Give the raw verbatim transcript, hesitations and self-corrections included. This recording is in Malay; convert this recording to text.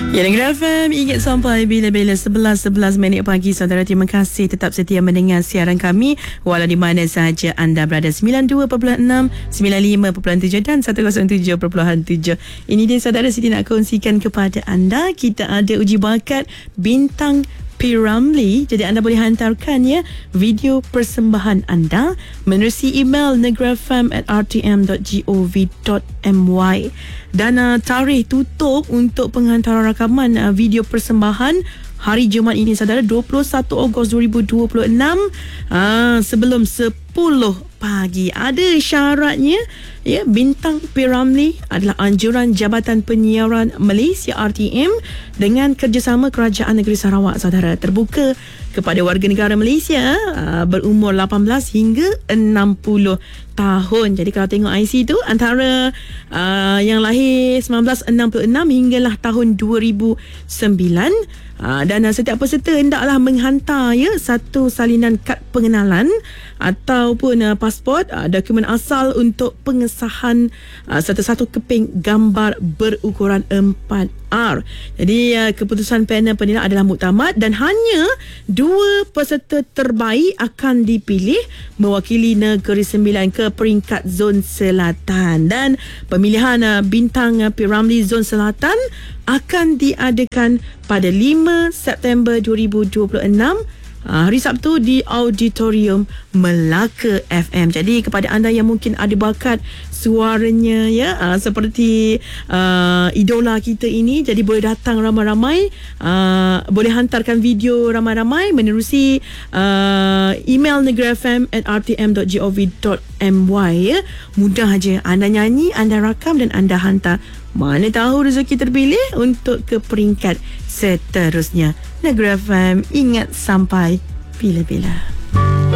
Ya, Negeri F M ingat sampai bila-bila sebelas sebelas minit pagi. Saudara, terima kasih tetap setia mendengar siaran kami walau di mana sahaja anda berada. Sembilan puluh dua perpuluhan enam, sembilan puluh lima perpuluhan tujuh dan seratus tujuh perpuluhan tujuh. Ini dia saudara, Siti nak kongsikan kepada anda. Kita ada uji bakat bintang P. Ramlee. Jadi anda boleh hantarkan ya video persembahan anda menerusi email negerafm at r t m dot gov dot my. Dan uh, tarikh tutup untuk penghantaran rakaman uh, video persembahan hari Jumaat ini saudara, dua puluh satu Ogos dua ribu dua puluh enam, uh, sebelum sepuluh pagi. Ada syaratnya ya. Bintang P. Ramlee adalah anjuran Jabatan Penyiaran Malaysia R T M dengan kerjasama Kerajaan Negeri Sarawak saudara. Terbuka kepada warga negara Malaysia uh, berumur lapan belas hingga enam puluh tahun. Jadi kalau tengok I C tu antara uh, yang lahir sembilan belas enam puluh enam hinggalah tahun dua ribu sembilan. Uh, dan uh, setiap peserta hendaklah menghantar ya satu salinan kad pengenalan ataupun uh, pasport, uh, dokumen asal untuk pengesahan uh, satu-satu keping gambar berukuran empat R. Jadi uh, keputusan panel penilai adalah muktamad dan hanya dua peserta terbaik akan dipilih mewakili Negeri Sembilan ke peringkat Zon Selatan. Dan pemilihan uh, bintang uh, P. Ramlee Zon Selatan akan diadakan pada lima September dua ribu dua puluh enam, hari Sabtu di Auditorium Melaka F M. Jadi kepada anda yang mungkin ada bakat suaranya ya uh, seperti uh, idola kita ini, jadi boleh datang ramai-ramai, uh, boleh hantarkan video ramai-ramai menerusi uh, email negerafm at r t m dot gov dot my ya. Mudah aja, anda nyanyi, anda rakam dan anda hantar. Mana tahu rezeki terpilih untuk ke peringkat seterusnya. Negeri F M ingat sampai bila-bila.